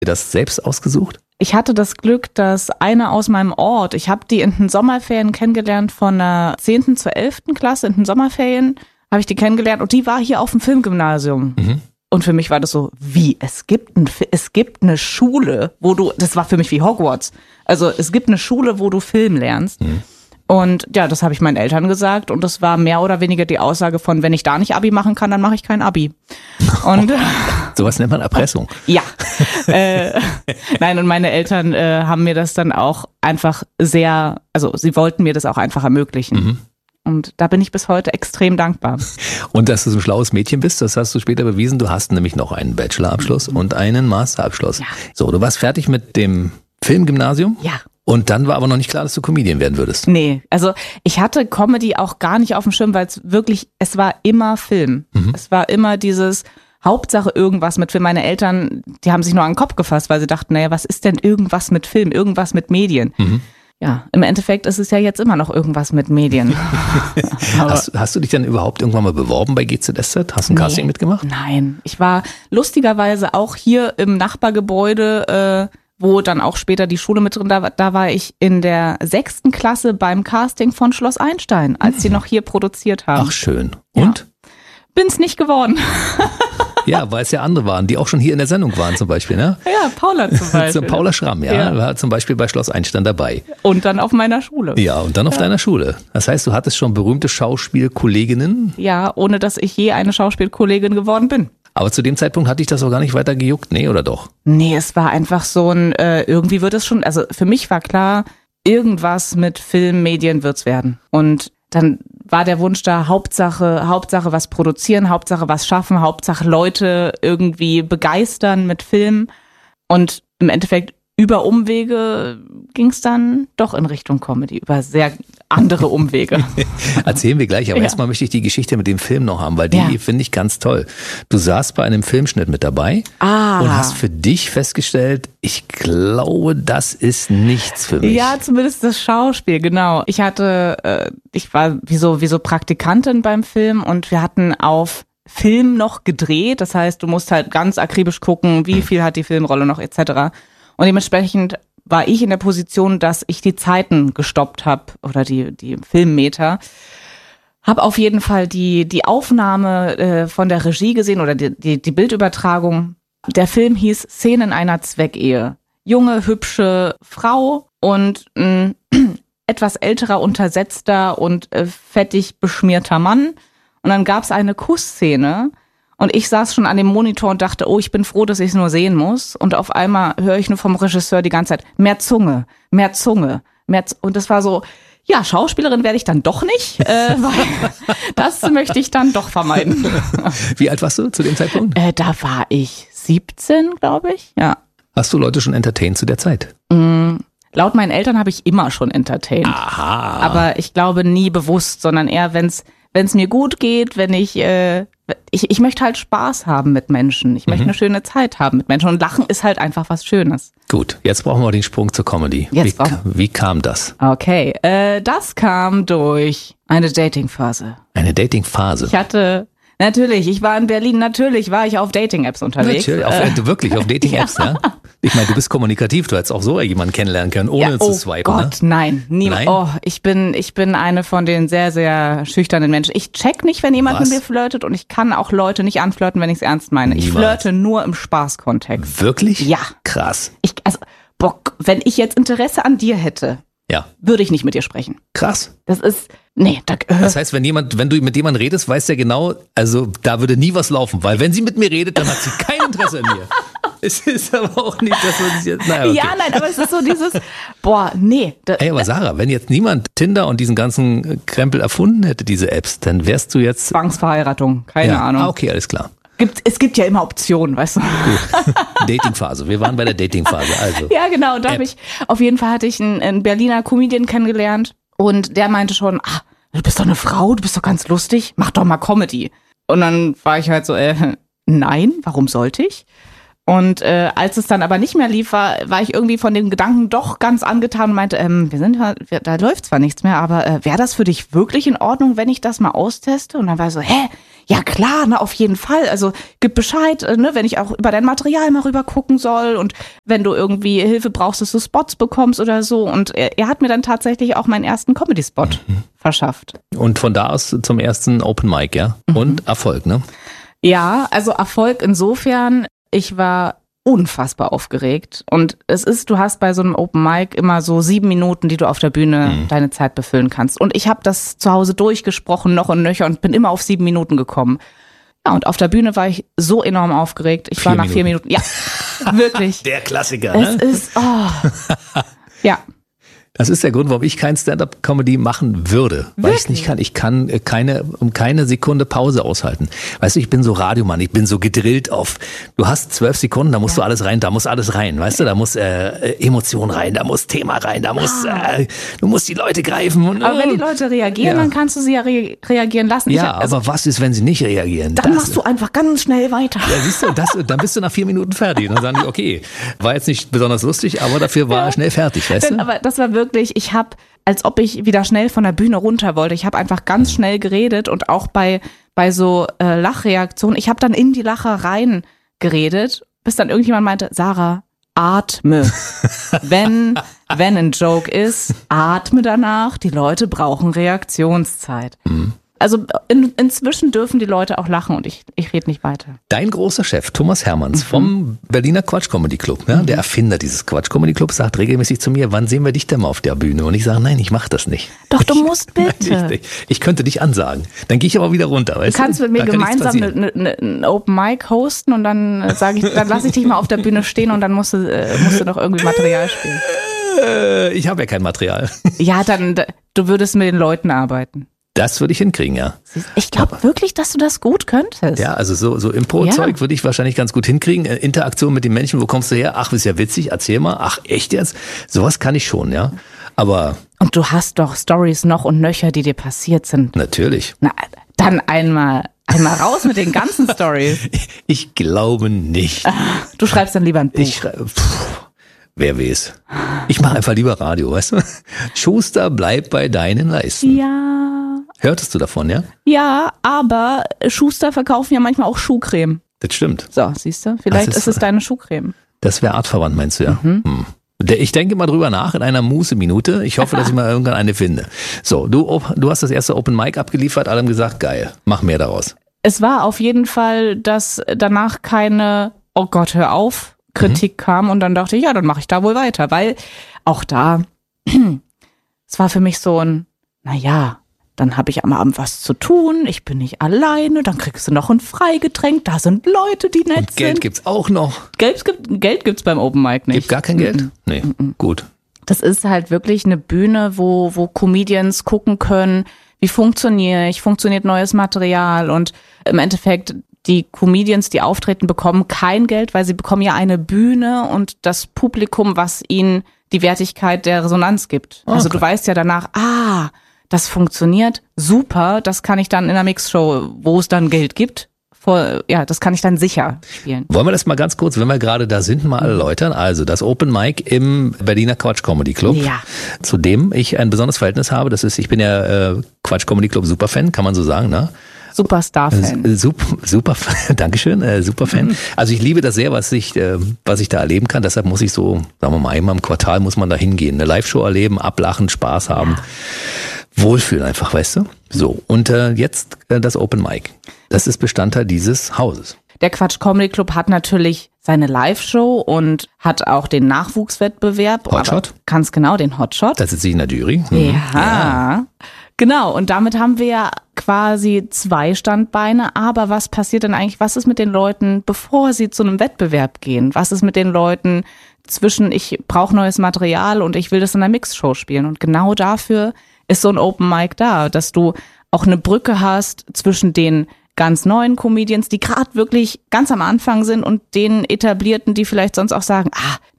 das selbst ausgesucht? Ich hatte das Glück, dass eine aus meinem Ort, ich habe die in den Sommerferien kennengelernt von der 10. zur 11. Klasse, in den Sommerferien habe ich die kennengelernt und die war hier auf dem Filmgymnasium. Mhm. Und für mich war das so, es gibt eine Schule, das war für mich wie Hogwarts. Also es gibt eine Schule, wo du Film lernst. Mhm. Und ja, das habe ich meinen Eltern gesagt und das war mehr oder weniger die Aussage von, wenn ich da nicht Abi machen kann, dann mache ich kein Abi. Und sowas nennt man Erpressung. Ja. Nein, und meine Eltern haben mir das dann auch einfach sie wollten mir das auch einfach ermöglichen. Mhm. Und da bin ich bis heute extrem dankbar. Und dass du so ein schlaues Mädchen bist, das hast du später bewiesen. Du hast nämlich noch einen Bachelorabschluss und einen Masterabschluss. Ja. So, du warst fertig mit dem Filmgymnasium? Ja. Und dann war aber noch nicht klar, dass du Comedian werden würdest. Nee, also ich hatte Comedy auch gar nicht auf dem Schirm, weil es war immer Film. Mhm. Es war immer dieses Hauptsache irgendwas mit Film. Meine Eltern, die haben sich nur an den Kopf gefasst, weil sie dachten, naja, was ist denn irgendwas mit Film, irgendwas mit Medien? Mhm. Ja, im Endeffekt ist es ja jetzt immer noch irgendwas mit Medien. Hast du dich dann überhaupt irgendwann mal beworben bei GZSZ? Hast du ein Casting mitgemacht? Nein, ich war lustigerweise auch hier im Nachbargebäude, wo dann auch später die Schule mit drin war. Da war ich in der 6. Klasse beim Casting von Schloss Einstein, als sie noch hier produziert haben. Ach schön. Und? Ja. Bin's nicht geworden. Ja, weil es ja andere waren, die auch schon hier in der Sendung waren zum Beispiel, ne? Ja, Paula zum Beispiel. Paula Schramm, ja, war zum Beispiel bei Schloss Einstein dabei. Und dann auf meiner Schule. Ja, und dann auf deiner Schule. Das heißt, du hattest schon berühmte Schauspielkolleginnen? Ja, ohne dass ich je eine Schauspielkollegin geworden bin. Aber zu dem Zeitpunkt hatte ich das auch gar nicht weiter gejuckt, nee, oder doch? Nee, es war einfach so ein, irgendwie wird es schon, also für mich war klar, irgendwas mit Film, Medien wird's werden. Und dann war der Wunsch da, Hauptsache was produzieren, Hauptsache was schaffen, Hauptsache Leute irgendwie begeistern mit Film. Und im Endeffekt über Umwege ging es dann doch in Richtung Comedy, über sehr andere Umwege. Erzählen wir gleich, aber erstmal möchte ich die Geschichte mit dem Film noch haben, weil die finde ich ganz toll. Du saßt bei einem Filmschnitt mit dabei und hast für dich festgestellt, ich glaube, das ist nichts für mich. Ja, zumindest das Schauspiel, genau. Ich war wie so Praktikantin beim Film und wir hatten auf Film noch gedreht. Das heißt, du musst halt ganz akribisch gucken, wie viel hat die Filmrolle noch etc. Und dementsprechend war ich in der Position, dass ich die Zeiten gestoppt habe oder die Filmmeter. Habe auf jeden Fall die Aufnahme von der Regie gesehen oder die Bildübertragung. Der Film hieß Szenen einer Zweckehe. Junge, hübsche Frau und ein etwas älterer, untersetzter und fettig beschmierter Mann. Und dann gab es eine Kussszene. Und ich saß schon an dem Monitor und dachte, oh, ich bin froh, dass ich es nur sehen muss. Und auf einmal höre ich nur vom Regisseur die ganze Zeit, mehr Zunge, mehr Zunge, und das war so, ja, Schauspielerin werde ich dann doch nicht, weil das möchte ich dann doch vermeiden. Wie alt warst du zu dem Zeitpunkt? Da war ich 17, glaube ich, ja. Hast du Leute schon entertained zu der Zeit? Laut meinen Eltern habe ich immer schon entertained. Aha. Aber ich glaube nie bewusst, sondern eher, wenn es mir gut geht, wenn ich möchte halt Spaß haben mit Menschen. Ich möchte eine schöne Zeit haben mit Menschen. Und Lachen ist halt einfach was Schönes. Gut, jetzt brauchen wir den Sprung zur Comedy. Wie kam das? Okay, das kam durch eine Datingphase. Eine Datingphase? Ich war in Berlin, natürlich war ich auf Dating-Apps unterwegs. Natürlich, wirklich auf Dating-Apps, ja. Ich meine, du bist kommunikativ, du hättest auch so jemanden kennenlernen können, ohne zu swipen. Oh Gott, ne? Nein. Niemand. Oh, ich bin eine von den sehr, sehr schüchternen Menschen. Ich check nicht, wenn jemand mit mir flirtet und ich kann auch Leute nicht anflirten, wenn ich es ernst meine. Niemals. Ich flirte nur im Spaßkontext. Wirklich? Ja. Krass. Wenn ich jetzt Interesse an dir hätte, würde ich nicht mit dir sprechen. Krass. Das heißt, wenn du mit jemandem redest, weiß der genau, also da würde nie was laufen, weil wenn sie mit mir redet, dann hat sie kein Interesse an mir. Es ist aber auch nicht, dass man sich jetzt, okay. Ja, nein, aber es ist so dieses, aber Sarah, wenn jetzt niemand Tinder und diesen ganzen Krempel erfunden hätte, diese Apps, dann wärst du jetzt... Zwangsverheiratung, keine Ahnung. Okay, alles klar. Es gibt ja immer Optionen, weißt du. Gut. Datingphase. Wir waren bei der Datingphase. Also. Ja, genau. Auf jeden Fall hatte ich einen Berliner Comedian kennengelernt und der meinte schon, du bist doch eine Frau, du bist doch ganz lustig, mach doch mal Comedy. Und dann war ich halt so, nein, warum sollte ich? Und als es dann aber nicht mehr lief, war ich irgendwie von dem Gedanken doch ganz angetan und meinte, da läuft zwar nichts mehr, aber wäre das für dich wirklich in Ordnung, wenn ich das mal austeste? Und dann war ich so, Ja klar, auf jeden Fall. Also gib Bescheid, wenn ich auch über dein Material mal rüber gucken soll und wenn du irgendwie Hilfe brauchst, dass du Spots bekommst oder so. Und er hat mir dann tatsächlich auch meinen ersten Comedy-Spot verschafft. Und von da aus zum ersten Open Mic, ja? Und Erfolg, ne? Ja, also Erfolg insofern, ich war unfassbar aufgeregt. Und du hast bei so einem Open Mic immer so 7 Minuten, die du auf der Bühne deine Zeit befüllen kannst. Und ich habe das zu Hause durchgesprochen, noch und nöcher, und bin immer auf 7 Minuten gekommen. Ja, und auf der Bühne war ich so enorm aufgeregt. Ich war nach 4 Minuten. Ja, wirklich. Der Klassiker, ne? Es ist, ja. Das ist der Grund, warum ich kein Stand-up-Comedy machen würde. Weil ich es nicht kann. Ich kann keine Sekunde Pause aushalten. Weißt du, ich bin so Radiomann, ich bin so gedrillt auf, du hast 12 Sekunden, da musst du alles rein, da muss alles rein. Weißt du, da muss Emotion rein, da muss Thema rein, da muss, du musst die Leute greifen. Und, aber wenn die Leute reagieren, dann kannst du sie ja reagieren lassen. Ja, aber was ist, wenn sie nicht reagieren? Dann machst du einfach ganz schnell weiter. Ja, siehst du, dann bist du nach 4 Minuten fertig. Dann sagen die, okay, war jetzt nicht besonders lustig, aber dafür war er schnell fertig, weißt du? Aber das war wirklich, ich habe, als ob ich wieder schnell von der Bühne runter wollte. Ich habe einfach ganz schnell geredet und auch bei so Lachreaktionen, ich habe dann in die Lacher rein geredet, bis dann irgendjemand meinte, Sarah, atme. Wenn ein Joke ist, atme danach. Die Leute brauchen Reaktionszeit. Also inzwischen dürfen die Leute auch lachen und ich rede nicht weiter. Dein großer Chef, Thomas Hermanns vom Berliner Quatsch Comedy Club, ja, der Erfinder dieses Quatsch Comedy Clubs, sagt regelmäßig zu mir, wann sehen wir dich denn mal auf der Bühne? Und ich sage, nein, ich mache das nicht. Doch, du musst bitte. Ich könnte dich ansagen. Dann gehe ich aber wieder runter. Weißt du kannst mit mir gemeinsam ein Open Mic hosten und dann dann lasse ich dich mal auf der Bühne stehen und dann musst du noch irgendwie Material spielen. Ich habe ja kein Material. Ja, du würdest mit den Leuten arbeiten. Das würde ich hinkriegen, ja. Ich glaube wirklich, dass du das gut könntest. Ja, also so Impro-Zeug würde ich wahrscheinlich ganz gut hinkriegen. Interaktion mit den Menschen, wo kommst du her? Ach, ist ja witzig, erzähl mal. Ach, echt jetzt? Sowas kann ich schon, ja. Aber... Und du hast doch Stories noch und nöcher, die dir passiert sind. Natürlich. Na, dann einmal raus mit den ganzen Stories. Ich glaube nicht. Du schreibst dann lieber ein Buch. Wer weiß. Ich mache einfach lieber Radio, weißt du? Schuster, bleib bei deinen Leisten. Ja. Hörtest du davon, ja? Ja, aber Schuster verkaufen ja manchmal auch Schuhcreme. Das stimmt. So, siehst du? Vielleicht ist es deine Schuhcreme. Das wäre artverwandt, meinst du, ja? Ich denke mal drüber nach in einer Muße-Minute. Ich hoffe, dass ich mal irgendwann eine finde. So, du hast das erste Open Mic abgeliefert, alle haben gesagt, geil, mach mehr daraus. Es war auf jeden Fall, dass danach keine, oh Gott, hör auf, Kritik kam und dann dachte ich, ja, dann mache ich da wohl weiter, weil auch da, es war für mich so ein, naja, dann habe ich am Abend was zu tun, ich bin nicht alleine, dann kriegst du noch ein Freigetränk, da sind Leute, die nett sind. Geld gibt's auch noch. Geld gibt's beim Open Mic nicht. Gibt gar kein Geld? Nee, gut. Das ist halt wirklich eine Bühne, wo Comedians gucken können, wie funktioniert neues Material und im Endeffekt die Comedians, die auftreten, bekommen kein Geld, weil sie bekommen ja eine Bühne und das Publikum, was ihnen die Wertigkeit der Resonanz gibt. Okay. Also du weißt ja danach, das funktioniert, super, das kann ich dann in einer Mixshow, wo es dann Geld gibt, das kann ich dann sicher spielen. Wollen wir das mal ganz kurz, wenn wir gerade da sind, mal erläutern? Also das Open Mic im Berliner Quatsch Comedy Club, zu dem ich ein besonderes Verhältnis habe. Ich bin ja Quatsch Comedy Club Superfan, kann man so sagen, ne? Superstar-Fan. Super, Dankeschön, Superfan. Also ich liebe das sehr, was ich da erleben kann. Deshalb muss ich so, sagen wir mal, einmal im Quartal muss man da hingehen. Eine Live-Show erleben, ablachen, Spaß haben. Wohlfühlen einfach, weißt du? So, und jetzt das Open Mic. Das ist Bestandteil dieses Hauses. Der Quatsch Comedy Club hat natürlich seine Live-Show und hat auch den Nachwuchswettbewerb. Hotshot? Ganz genau, den Hotshot. Da sitze ich in der Jury. Ja, genau. Und damit haben wir ja quasi 2 Standbeine. Aber was passiert denn eigentlich, was ist mit den Leuten, bevor sie zu einem Wettbewerb gehen? Was ist mit den Leuten zwischen, ich brauche neues Material und ich will das in einer Mixshow spielen? Und genau dafür ist so ein Open Mic da, dass du auch eine Brücke hast zwischen den ganz neuen Comedians, die gerade wirklich ganz am Anfang sind und den Etablierten, die vielleicht sonst auch sagen,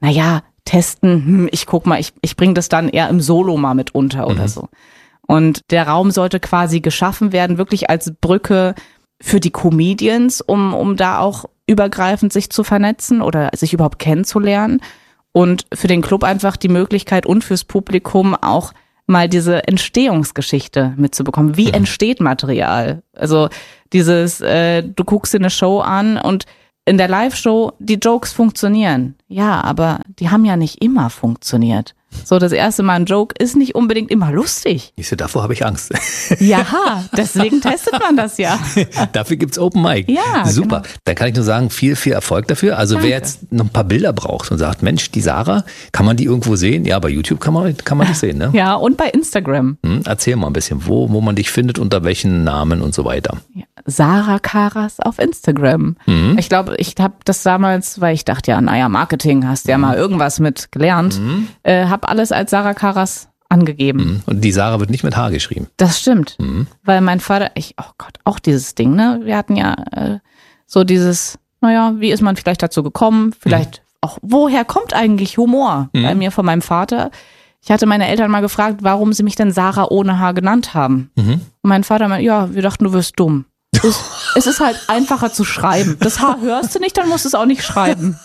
testen, ich guck mal, ich bringe das dann eher im Solo mal mit unter oder so. Und der Raum sollte quasi geschaffen werden, wirklich als Brücke für die Comedians, um da auch übergreifend sich zu vernetzen oder sich überhaupt kennenzulernen und für den Club einfach die Möglichkeit und fürs Publikum auch mal diese Entstehungsgeschichte mitzubekommen. Wie entsteht Material? Also du guckst dir eine Show an und in der Live-Show, die Jokes funktionieren. Ja, aber die haben ja nicht immer funktioniert. So, das erste Mal ein Joke ist nicht unbedingt immer lustig. Davor habe ich Angst. Ja, deswegen testet man das ja. Dafür gibt's Open Mic. Ja, super. Genau. Dann kann ich nur sagen, viel, viel Erfolg dafür. Also Danke. Wer jetzt noch ein paar Bilder braucht und sagt, Mensch, die Sarah, kann man die irgendwo sehen? Ja, bei YouTube kann man dich sehen, ne? Ja, und bei Instagram. Erzähl mal ein bisschen, wo man dich findet, unter welchen Namen und so weiter. Ja, Sarah Karas auf Instagram. Ich glaube, ich habe das damals, weil ich dachte, ja, naja, Marketing, hast ja mal irgendwas mit gelernt, habe alles als Sarah Karas angegeben. Und die Sarah wird nicht mit H geschrieben. Das stimmt, weil mein Vater, auch dieses Ding, ne? Wir hatten ja so dieses, naja, wie ist man vielleicht dazu gekommen? Vielleicht auch, woher kommt eigentlich Humor? Bei mir von meinem Vater. Ich hatte meine Eltern mal gefragt, warum sie mich denn Sarah ohne H genannt haben. Und mein Vater meinte, ja, wir dachten, du wirst dumm. Es ist halt einfacher zu schreiben. Das H hörst du nicht, dann musst du es auch nicht schreiben.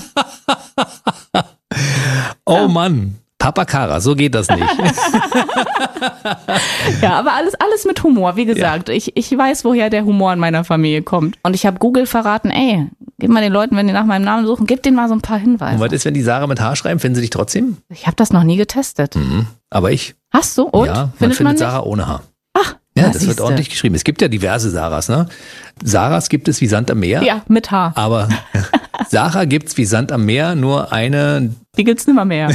Oh Mann, Papa Kara, so geht das nicht. Ja, aber alles mit Humor. Wie gesagt, ich weiß, woher der Humor in meiner Familie kommt. Und ich habe Google verraten, gib mal den Leuten, wenn die nach meinem Namen suchen, gib denen mal so ein paar Hinweise. Und was ist, wenn die Sarah mit H schreiben? Finden sie dich trotzdem? Ich habe das noch nie getestet. Aber ich. Hast du? Und? Ja, man findet Sarah ohne H. Ach, ja, das wird ordentlich geschrieben. Es gibt ja diverse Sarahs, ne? Sarahs gibt es wie Sand am Meer. Ja, mit H. Aber Sarah gibt's wie Sand am Meer, nur eine. Die gibt's nimmer mehr.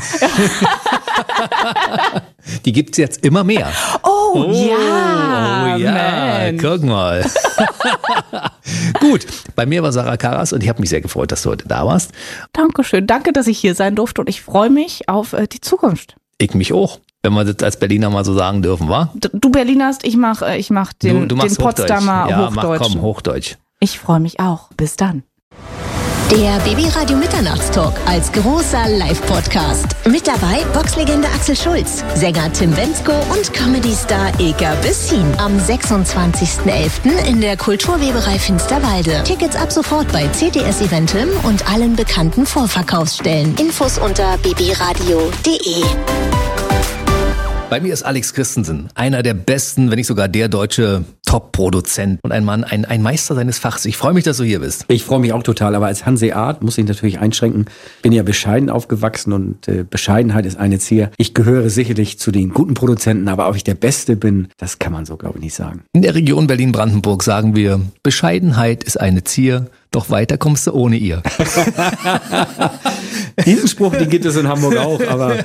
Die gibt's jetzt immer mehr. Oh ja, Mensch. Guck mal. Gut, bei mir war Sarah Karas und ich habe mich sehr gefreut, dass du heute da warst. Dankeschön, danke, dass ich hier sein durfte und ich freue mich auf die Zukunft. Ich mich auch, wenn wir das als Berliner mal so sagen dürfen, wa? Du Berlinerst, ich mach den Potsdamer Hochdeutsch. Ja, komm, Hochdeutsch. Ich freue mich auch. Bis dann. Der BB-Radio Mitternachtstalk als großer Live-Podcast. Mit dabei Boxlegende Axel Schulz, Sänger Tim Bendzko und Comedy-Star Ilka Bessin. Am 26.11. in der Kulturweberei Finsterwalde. Tickets ab sofort bei CTS Eventim und allen bekannten Vorverkaufsstellen. Infos unter bbradio.de. Bei mir ist Alex Christensen, einer der besten, wenn nicht sogar der deutsche Top-Produzent und ein Mann, ein Meister seines Fachs. Ich freue mich, dass du hier bist. Ich freue mich auch total, aber als Hanseat muss ich natürlich einschränken. Bin ja bescheiden aufgewachsen und Bescheidenheit ist eine Zier. Ich gehöre sicherlich zu den guten Produzenten, aber ob ich der Beste bin, das kann man so, glaube ich, nicht sagen. In der Region Berlin-Brandenburg sagen wir, Bescheidenheit ist eine Zier, doch weiter kommst du ohne ihr. Diesen Spruch, den gibt es in Hamburg auch, aber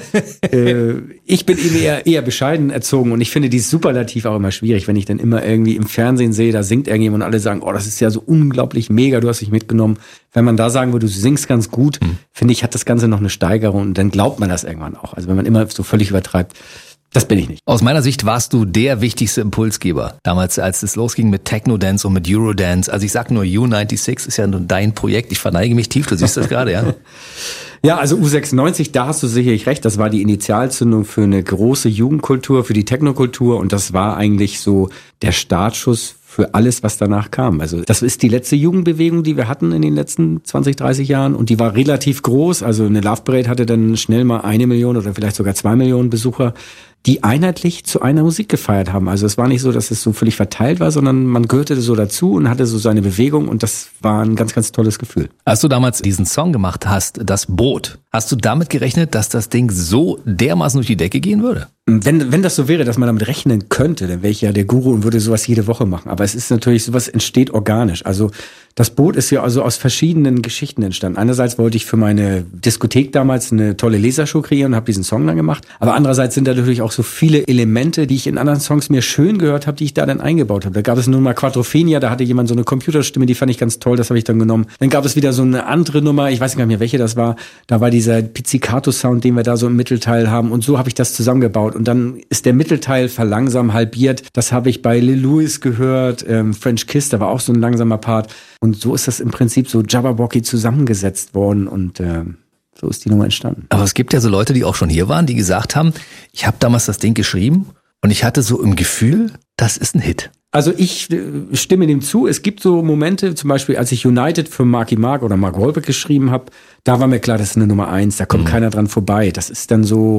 ich bin eben eher bescheiden erzogen und ich finde dieses Superlativ auch immer schwierig, wenn ich dann immer irgendwie im Fernsehen sehe, da singt irgendjemand und alle sagen, oh, das ist ja so unglaublich mega, du hast dich mitgenommen. Wenn man da sagen würde, du singst ganz gut, finde ich, hat das Ganze noch eine Steigerung und dann glaubt man das irgendwann auch. Also wenn man immer so völlig übertreibt, das bin ich nicht. Aus meiner Sicht warst du der wichtigste Impulsgeber. Damals, als es losging mit Techno-Dance und mit Eurodance. Also ich sag nur, U96 ist ja nur dein Projekt. Ich verneige mich tief, du siehst das gerade, ja? Ja, also U96, da hast du sicherlich recht. Das war die Initialzündung für eine große Jugendkultur, für die Technokultur. Und das war eigentlich so der Startschuss für alles, was danach kam. Also das ist die letzte Jugendbewegung, die wir hatten in den letzten 20, 30 Jahren. Und die war relativ groß. Also eine Love Parade hatte dann schnell mal 1 Million oder vielleicht sogar 2 Millionen Besucher, die einheitlich zu einer Musik gefeiert haben. Also es war nicht so, dass es so völlig verteilt war, sondern man gehörte so dazu und hatte so seine Bewegung und das war ein ganz, ganz tolles Gefühl. Als du damals diesen Song gemacht hast, Das Boot, hast du damit gerechnet, dass das Ding so dermaßen durch die Decke gehen würde? Wenn das so wäre, dass man damit rechnen könnte, dann wäre ich ja der Guru und würde sowas jede Woche machen. Aber es ist natürlich, sowas entsteht organisch. Also das Boot ist ja also aus verschiedenen Geschichten entstanden. Einerseits wollte ich für meine Diskothek damals eine tolle Lasershow kreieren und habe diesen Song dann gemacht. Aber andererseits sind da natürlich auch so viele Elemente, die ich in anderen Songs mir schön gehört habe, die ich da dann eingebaut habe. Da gab es nun mal Quadrophenia, da hatte jemand so eine Computerstimme, die fand ich ganz toll, das habe ich dann genommen. Dann gab es wieder so eine andere Nummer, ich weiß gar nicht mehr, welche das war. Da war dieser Pizzicato-Sound, den wir da so im Mittelteil haben und so habe ich das zusammengebaut. Und dann ist der Mittelteil verlangsamt, halbiert. Das habe ich bei Lil Louis gehört, French Kiss, da war auch so ein langsamer Part. Und so ist das im Prinzip so Jabberwocky zusammengesetzt worden und so ist die Nummer entstanden. Aber es gibt ja so Leute, die auch schon hier waren, die gesagt haben, ich habe damals das Ding geschrieben und ich hatte so im Gefühl, das ist ein Hit. Also ich stimme dem zu. Es gibt so Momente, zum Beispiel als ich United für Marky Mark oder Mark Wahlberg geschrieben habe, da war mir klar, das ist eine Nummer 1, da kommt keiner dran vorbei. Das ist dann so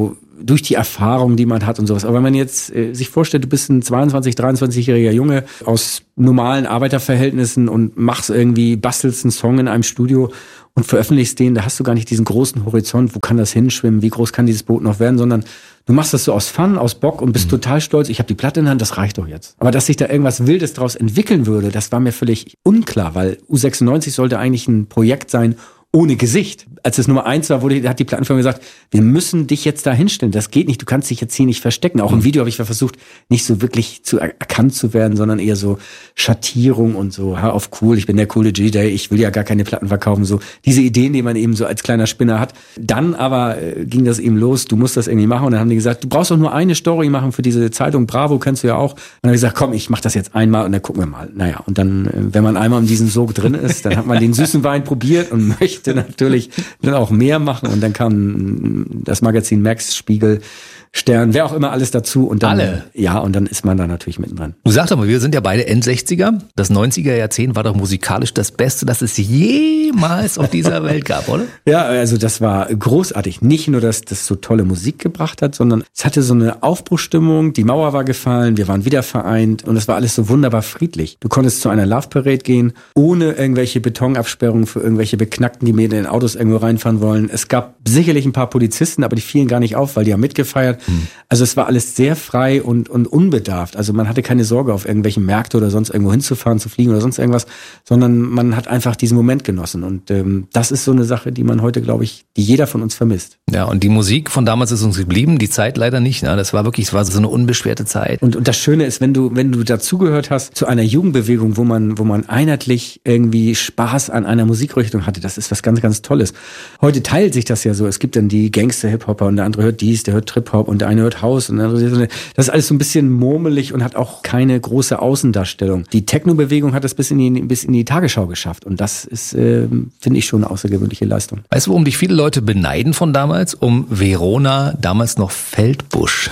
durch die Erfahrung, die man hat und sowas. Aber wenn man jetzt sich vorstellt, du bist ein 22-, 23-jähriger Junge aus normalen Arbeiterverhältnissen und bastelst einen Song in einem Studio und veröffentlichst den, da hast du gar nicht diesen großen Horizont, wo kann das hinschwimmen, wie groß kann dieses Boot noch werden, sondern du machst das so aus Fun, aus Bock und bist total stolz, ich habe die Platte in der Hand, das reicht doch jetzt. Aber dass sich da irgendwas Wildes draus entwickeln würde, das war mir völlig unklar, weil U96 sollte eigentlich ein Projekt sein, ohne Gesicht. Als es Nummer 1 war, hat die Plattenfirma gesagt, wir müssen dich jetzt da hinstellen. Das geht nicht, du kannst dich jetzt hier nicht verstecken. Auch im Video habe ich versucht, nicht so wirklich erkannt zu werden, sondern eher so Schattierung und so, hör auf cool, ich bin der coole DJ, ich will ja gar keine Platten verkaufen. So diese Ideen, die man eben so als kleiner Spinner hat. Dann aber ging das eben los, du musst das irgendwie machen. Und dann haben die gesagt, du brauchst doch nur eine Story machen für diese Zeitung, Bravo, kannst du ja auch. Und dann habe ich gesagt, komm, ich mach das jetzt einmal und dann gucken wir mal. Naja, und dann, wenn man einmal in diesem Sog drin ist, dann hat man den süßen Wein probiert und möchte natürlich dann auch mehr machen und dann kam das Magazin Max, Spiegel, Stern, wer auch immer alles dazu und dann alle. Ja, und dann ist man da natürlich mittendrin. Du sagst aber, wir sind ja beide End-60er. Das 90er Jahrzehnt war doch musikalisch das Beste, das es jemals auf dieser Welt gab, oder? Ja, also das war großartig. Nicht nur, dass das so tolle Musik gebracht hat, sondern es hatte so eine Aufbruchsstimmung, die Mauer war gefallen, wir waren wieder vereint und es war alles so wunderbar friedlich. Du konntest zu einer Love Parade gehen, ohne irgendwelche Betonabsperrungen für irgendwelche Beknackten, die mir in den Autos irgendwo reinfahren wollen. Es gab sicherlich ein paar Polizisten, aber die fielen gar nicht auf, weil die haben mitgefeiert. Also es war alles sehr frei und unbedarft. Also man hatte keine Sorge, auf irgendwelchen Märkte oder sonst irgendwo hinzufahren, zu fliegen oder sonst irgendwas, sondern man hat einfach diesen Moment genossen. Und das ist so eine Sache, die man heute, glaube ich, die jeder von uns vermisst. Ja, und die Musik von damals ist uns geblieben, die Zeit leider nicht. Ne? Das war so eine unbeschwerte Zeit. Und das Schöne ist, wenn du dazugehört hast zu einer Jugendbewegung, wo man einheitlich irgendwie Spaß an einer Musikrichtung hatte, das ist was ganz, ganz Tolles. Heute teilt sich das ja so. Es gibt dann die Gangster-Hip-Hopper und der andere hört dies, der hört Trip-Hop und der eine hört House und der andere, das ist alles so ein bisschen murmelig und hat auch keine große Außendarstellung. Die Techno-Bewegung hat das bis in die Tagesschau geschafft und das ist, finde ich, schon eine außergewöhnliche Leistung. Weißt du, warum dich viele Leute beneiden von damals? Um Verona, damals noch Feldbusch.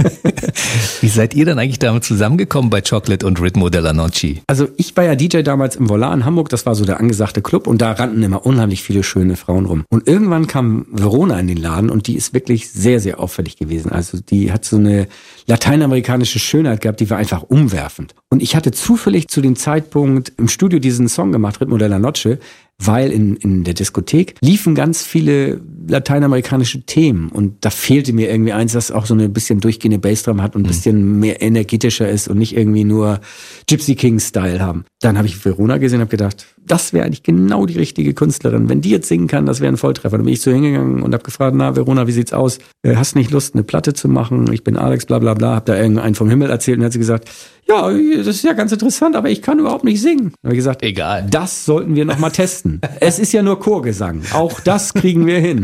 Wie seid ihr denn eigentlich damit zusammengekommen bei Chocolate und Ritmo della Noche? Also ich war ja DJ damals im Volar in Hamburg, das war so der angesagte Club und da rannten immer unheimlich viele schöne Frauen rum. Und irgendwann kam Verona in den Laden und die ist wirklich sehr, sehr auffällig gewesen. Also die hat so eine lateinamerikanische Schönheit gehabt, die war einfach umwerfend. Und ich hatte zufällig zu dem Zeitpunkt im Studio diesen Song gemacht, Ritmo della Noche, weil in der Diskothek liefen ganz viele lateinamerikanische Themen und da fehlte mir irgendwie eins, das auch so eine bisschen durchgehende Bassdrum hat und ein bisschen mehr energetischer ist und nicht irgendwie nur Gypsy King-Style haben. Dann habe ich Verona gesehen und habe gedacht, das wäre eigentlich genau die richtige Künstlerin. Wenn die jetzt singen kann, das wäre ein Volltreffer. Dann bin ich so hingegangen und habe gefragt, na Verona, wie sieht's aus? Hast nicht Lust, eine Platte zu machen? Ich bin Alex, bla bla bla. Hab da irgendeinen vom Himmel erzählt und hat sie gesagt, ja, das ist ja ganz interessant, aber ich kann überhaupt nicht singen. Dann habe ich gesagt, egal. Das sollten wir noch mal testen. Es ist ja nur Chorgesang. Auch das kriegen wir hin.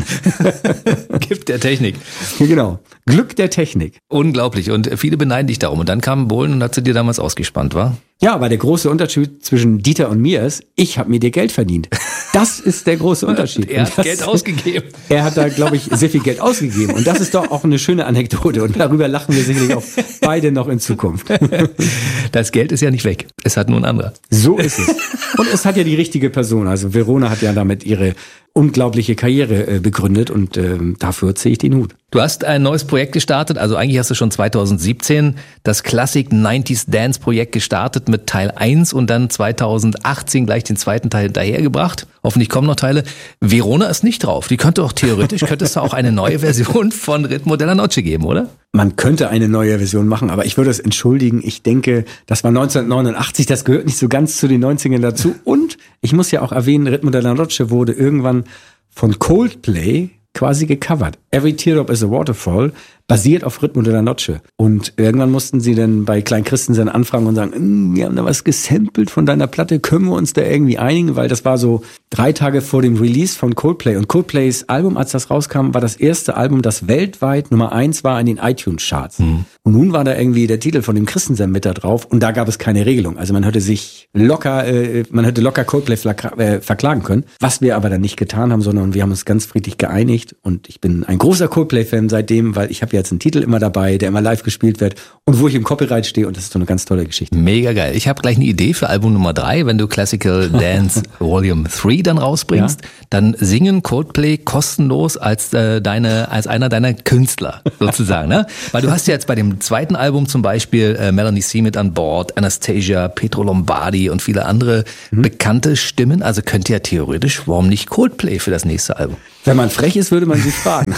Gift der Technik. Genau. Glück der Technik. Unglaublich. Und viele beneiden dich darum. Und dann kam Bohlen und hat sie dir damals ausgespannt, wa? Ja, aber der große Unterschied zwischen Dieter und mir ist, ich habe mir dir Geld verdient. Das ist der große Unterschied. Er hat Geld ausgegeben. Er hat da, glaube ich, sehr viel Geld ausgegeben. Und das ist doch auch eine schöne Anekdote. Und darüber lachen wir sicherlich auch beide noch in Zukunft. Das Geld ist ja nicht weg. Es hat nur ein anderer. So ist es. Und es hat ja die richtige Person. Also Verona hat ja damit ihre unglaubliche Karriere begründet und dafür ziehe ich den Hut. Du hast ein neues Projekt gestartet, also eigentlich hast du schon 2017 das Classic 90s Dance Projekt gestartet mit Teil 1 und dann 2018 gleich den zweiten Teil hinterhergebracht. Hoffentlich kommen noch Teile. Verona ist nicht drauf. Die könnte auch theoretisch, könntest du auch eine neue Version von Ritmo della Noche geben, oder? Man könnte eine neue Version machen, aber ich würde es entschuldigen. Ich denke, das war 1989, das gehört nicht so ganz zu den 90ern dazu. Und ich muss ja auch erwähnen, Ritmo della Noche wurde irgendwann von Coldplay quasi gecovert. Every Teardrop is a Waterfall basiert auf Ritmo della Noche. Und irgendwann mussten sie dann bei Klein Christensen anfragen und sagen, wir haben da was gesampelt von deiner Platte, können wir uns da irgendwie einigen? Weil das war so 3 Tage vor dem Release von Coldplay. Und Coldplays Album, als das rauskam, war das erste Album, das weltweit Nummer 1 war in den iTunes-Charts. Und nun war da irgendwie der Titel von dem Christensen mit da drauf und da gab es keine Regelung. Also man hätte locker Coldplay verklagen können. Was wir aber dann nicht getan haben, sondern wir haben uns ganz friedlich geeinigt und ich bin ein großer großer Coldplay-Fan seitdem, weil ich habe jetzt einen Titel immer dabei, der immer live gespielt wird und wo ich im Copyright stehe und das ist so eine ganz tolle Geschichte. Mega geil. Ich habe gleich eine Idee für Album Nummer 3, wenn du Classical Dance Volume 3 dann rausbringst, dann singen Coldplay kostenlos als einer deiner Künstler sozusagen, ne? Weil du hast ja jetzt bei dem zweiten Album zum Beispiel Melanie C. mit an Bord, Anastasia, Pietro Lombardi und viele andere bekannte Stimmen, also könnte ja theoretisch, warum nicht Coldplay für das nächste Album? Wenn man frech ist, würde man sie fragen.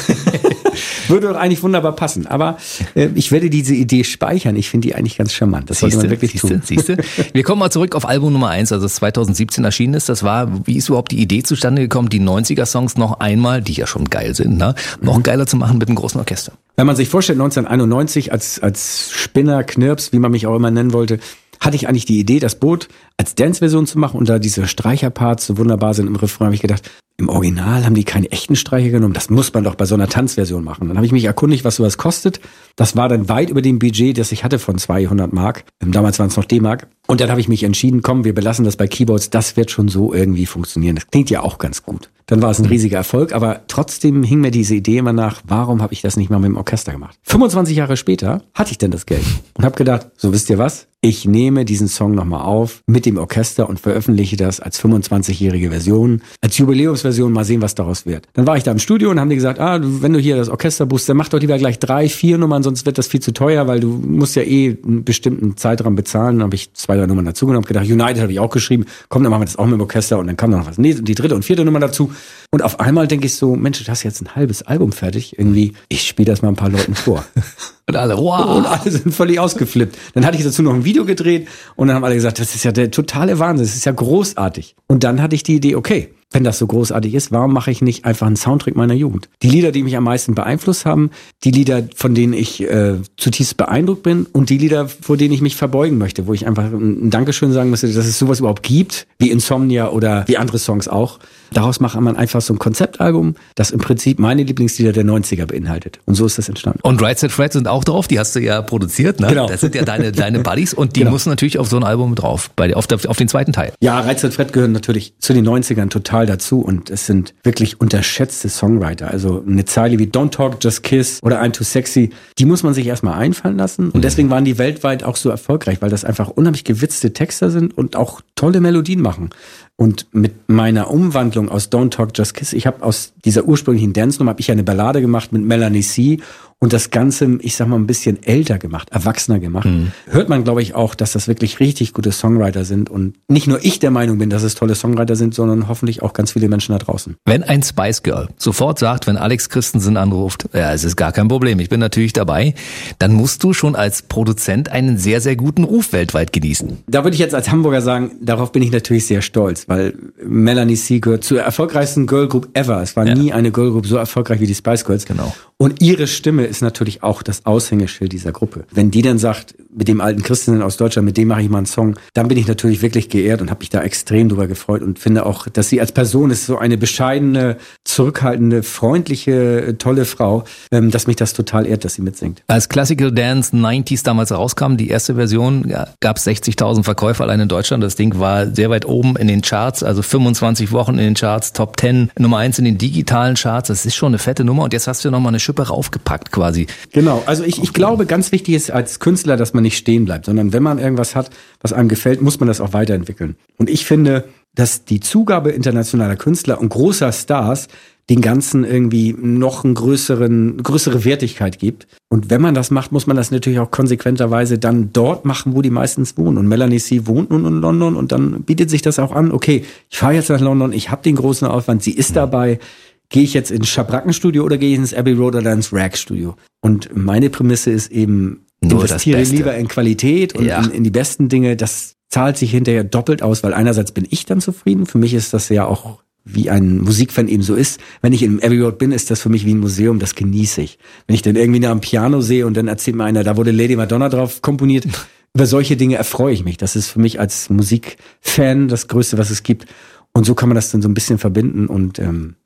Würde doch eigentlich wunderbar passen. Aber ich werde diese Idee speichern. Ich finde die eigentlich ganz charmant. Das sollte man wirklich tun. Siehste. Wir kommen mal zurück auf Album Nummer 1, also das 2017 erschienen ist. Wie ist überhaupt die Idee zustande gekommen, die 90er-Songs noch einmal, die ja schon geil sind, ne, noch geiler zu machen mit einem großen Orchester? Wenn man sich vorstellt, 1991 als Spinner, Knirps, wie man mich auch immer nennen wollte, hatte ich eigentlich die Idee, das Boot als Dance-Version zu machen und da diese Streicherparts so wunderbar sind im Refrain, habe ich gedacht, im Original haben die keine echten Streicher genommen, das muss man doch bei so einer Tanzversion machen. Dann habe ich mich erkundigt, was sowas kostet. Das war dann weit über dem Budget, das ich hatte von 200 Mark. Damals waren es noch D-Mark. Und dann habe ich mich entschieden, komm, wir belassen das bei Keyboards, das wird schon so irgendwie funktionieren. Das klingt ja auch ganz gut. Dann war es ein riesiger Erfolg, aber trotzdem hing mir diese Idee immer nach, warum habe ich das nicht mal mit dem Orchester gemacht? 25 Jahre später hatte ich dann das Geld und habe gedacht, so wisst ihr was? Ich nehme diesen Song nochmal auf mit dem Orchester und veröffentliche das als 25-jährige Version, als Jubiläumsversion, mal sehen, was daraus wird. Dann war ich da im Studio und haben die gesagt, wenn du hier das Orchester buchst, dann mach doch lieber gleich 3, 4 Nummern, sonst wird das viel zu teuer, weil du musst ja einen bestimmten Zeitraum bezahlen. Dann habe ich 2, 3 Nummern dazugenommen, gedacht, United habe ich auch geschrieben, komm, dann machen wir das auch mit dem Orchester und dann kam noch was. Nee, die 3. und 4. Nummer dazu. Und auf einmal denke ich so, Mensch, du hast jetzt ein halbes Album fertig, irgendwie, ich spiele das mal ein paar Leuten vor. Und alle, wow. Und alle sind völlig ausgeflippt. Dann hatte ich dazu noch ein Video gedreht und dann haben alle gesagt, das ist ja der totale Wahnsinn, das ist ja großartig. Und dann hatte ich die Idee, okay, wenn das so großartig ist, warum mache ich nicht einfach einen Soundtrack meiner Jugend? Die Lieder, die mich am meisten beeinflusst haben, die Lieder, von denen ich zutiefst beeindruckt bin und die Lieder, vor denen ich mich verbeugen möchte, wo ich einfach ein Dankeschön sagen müsste, dass es sowas überhaupt gibt, wie Insomnia oder wie andere Songs auch. Daraus macht man einfach so ein Konzeptalbum, das im Prinzip meine Lieblingslieder der 90er beinhaltet. Und so ist das entstanden. Und Right Said Fred sind auch drauf, die hast du ja produziert, ne? Genau. Das sind ja deine Buddies und die müssen natürlich auf so ein Album drauf, auf den zweiten Teil. Ja, Right Said Fred gehören natürlich zu den 90ern total dazu und es sind wirklich unterschätzte Songwriter. Also eine Zeile wie Don't Talk, Just Kiss oder I'm Too Sexy, die muss man sich erstmal einfallen lassen und deswegen waren die weltweit auch so erfolgreich, weil das einfach unheimlich gewitzte Texter sind und auch tolle Melodien machen. Und mit meiner Umwandlung aus Don't Talk, Just Kiss, ich habe aus dieser ursprünglichen Dance-Nummer, habe ich ja eine Ballade gemacht mit Melanie C. und das Ganze, ich sag mal, ein bisschen älter gemacht, erwachsener gemacht. Hört man, glaube ich, auch, dass das wirklich richtig gute Songwriter sind und nicht nur ich der Meinung bin, dass es tolle Songwriter sind, sondern hoffentlich auch ganz viele Menschen da draußen. Wenn ein Spice Girl sofort sagt, wenn Alex Christensen anruft, ja, es ist gar kein Problem, ich bin natürlich dabei, dann musst du schon als Produzent einen sehr, sehr guten Ruf weltweit genießen. Da würde ich jetzt als Hamburger sagen, darauf bin ich natürlich sehr stolz, weil Melanie C. gehört zur erfolgreichsten Girlgroup ever. Es war nie eine Girlgroup so erfolgreich wie die Spice Girls. Genau. Und ihre Stimme ist natürlich auch das Aushängeschild dieser Gruppe. Wenn die dann sagt, mit dem alten Christian aus Deutschland, mit dem mache ich mal einen Song, dann bin ich natürlich wirklich geehrt und habe mich da extrem drüber gefreut und finde auch, dass sie als Person ist so eine bescheidene, zurückhaltende, freundliche, tolle Frau, dass mich das total ehrt, dass sie mitsingt. Als Classical Dance 90s damals rauskam, die erste Version, gab es 60.000 Verkäufe allein in Deutschland. Das Ding war sehr weit oben in den Charts, also 25 Wochen in den Charts, Top 10, Nummer 1 in den digitalen Charts. Das ist schon eine fette Nummer und jetzt hast du nochmal eine Schippe raufgepackt quasi. Genau, also ich glaube, ganz wichtig ist als Künstler, dass man nicht stehen bleibt, sondern wenn man irgendwas hat, was einem gefällt, muss man das auch weiterentwickeln. Und ich finde, dass die Zugabe internationaler Künstler und großer Stars den Ganzen irgendwie noch eine größere Wertigkeit gibt. Und wenn man das macht, muss man das natürlich auch konsequenterweise dann dort machen, wo die meistens wohnen. Und Melanie C. wohnt nun in London und dann bietet sich das auch an, okay, ich fahre jetzt nach London, ich habe den großen Aufwand, sie ist dabei. Gehe ich jetzt ins Schabrackenstudio oder gehe ich ins Abbey Road oder ins Rack-Studio? Und meine Prämisse ist eben, investiere lieber in Qualität und in die besten Dinge. Das zahlt sich hinterher doppelt aus, weil einerseits bin ich dann zufrieden. Für mich ist das ja auch, wie ein Musikfan eben so ist. Wenn ich im Abbey Road bin, ist das für mich wie ein Museum, das genieße ich. Wenn ich dann irgendwie da am Piano sehe und dann erzählt mir einer, da wurde Lady Madonna drauf komponiert, über solche Dinge erfreue ich mich. Das ist für mich als Musikfan das Größte, was es gibt. Und so kann man das dann so ein bisschen verbinden und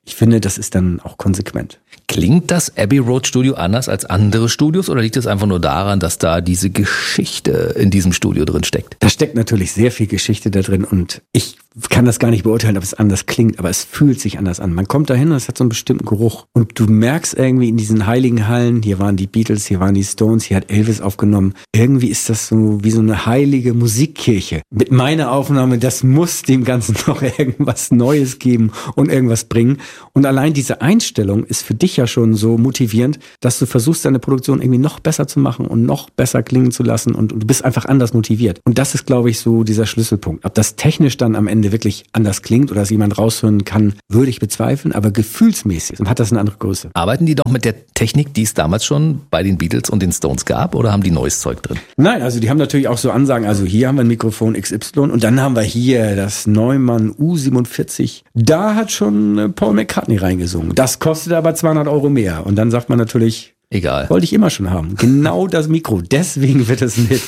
ich finde, das ist dann auch konsequent. Klingt das Abbey Road Studio anders als andere Studios oder liegt es einfach nur daran, dass da diese Geschichte in diesem Studio drin steckt? Da steckt natürlich sehr viel Geschichte da drin und ich kann das gar nicht beurteilen, ob es anders klingt, aber es fühlt sich anders an. Man kommt da hin und es hat so einen bestimmten Geruch und du merkst irgendwie in diesen heiligen Hallen, hier waren die Beatles, hier waren die Stones, hier hat Elvis aufgenommen, irgendwie ist das so wie so eine heilige Musikkirche. Mit meiner Aufnahme, das muss dem Ganzen noch irgendwas Neues geben und irgendwas bringen. Und allein diese Einstellung ist für dich ja schon so motivierend, dass du versuchst, deine Produktion irgendwie noch besser zu machen und noch besser klingen zu lassen und du bist einfach anders motiviert. Und das ist, glaube ich, so dieser Schlüsselpunkt. Ob das technisch dann am Ende wirklich anders klingt oder dass jemand raushören kann, würde ich bezweifeln, aber gefühlsmäßig hat das eine andere Größe. Arbeiten die doch mit der Technik, die es damals schon bei den Beatles und den Stones gab, oder haben die neues Zeug drin? Nein, also die haben natürlich auch so Ansagen, also hier haben wir ein Mikrofon XY und dann haben wir hier das Neumann U47. Da hat schon Paul McCartney reingesungen. Das kostet aber 200 € mehr. Und dann sagt man natürlich, egal. Wollte ich immer schon haben. Genau das Mikro. Deswegen wird es mit.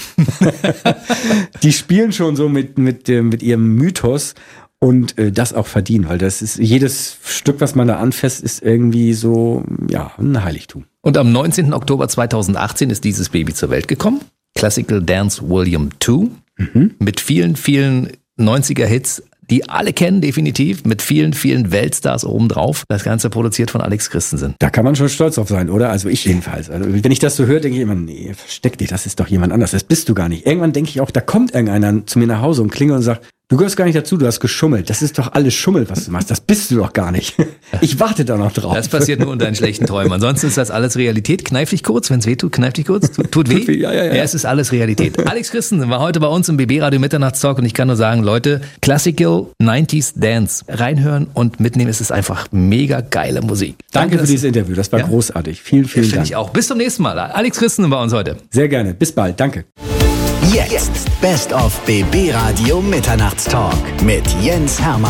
Die spielen schon so mit ihrem Mythos und das auch verdienen, weil das ist jedes Stück, was man da anfasst, ist irgendwie so, ja, ein Heiligtum. Und am 19. Oktober 2018 ist dieses Baby zur Welt gekommen. Classical Dance Volume 2. Mit vielen, vielen 90er-Hits, die alle kennen, definitiv, mit vielen, vielen Weltstars obendrauf. Das Ganze produziert von Alex Christensen. Da kann man schon stolz drauf sein, oder? Also ich jedenfalls. Also wenn ich das so höre, denke ich immer, nee, versteck dich, das ist doch jemand anders. Das bist du gar nicht. Irgendwann denke ich auch, da kommt irgendeiner zu mir nach Hause und klingelt und sagt, du gehörst gar nicht dazu, du hast geschummelt. Das ist doch alles Schummel, was du machst. Das bist du doch gar nicht. Ich warte da noch drauf. Das passiert nur in deinen schlechten Träumen. Ansonsten ist das alles Realität. Kneif dich kurz, wenn es weh tut, kneif dich kurz. Tut weh? Ja. Es ist alles Realität. Alex Christensen war heute bei uns im BB Radio Mitternachtstalk und ich kann nur sagen, Leute, Classical 90s Dance. Reinhören und mitnehmen. Es ist einfach mega geile Musik. Danke für dieses Interview. Das war großartig. Vielen, vielen Dank. Finde ich auch. Bis zum nächsten Mal. Alex Christensen bei uns heute. Sehr gerne. Bis bald. Danke. Jetzt Best of BB Radio Mitternachtstalk mit Jens Hermann.